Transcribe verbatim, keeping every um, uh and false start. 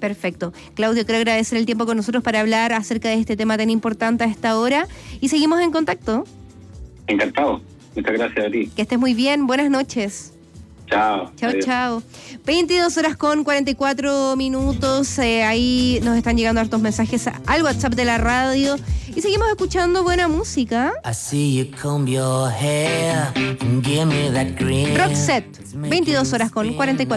Perfecto. Claudio, quiero agradecer el tiempo con nosotros para hablar acerca de este tema tan importante a esta hora y seguimos en contacto. Encantado. Muchas gracias a ti. Que estés muy bien. Buenas noches. Chao. Chao, Adiós. chao. veintidós horas con cuarenta y cuatro minutos. Eh, ahí nos están llegando hartos mensajes al WhatsApp de la radio. Y seguimos escuchando buena música. Roxette, veintidós horas con cuarenta y cuatro.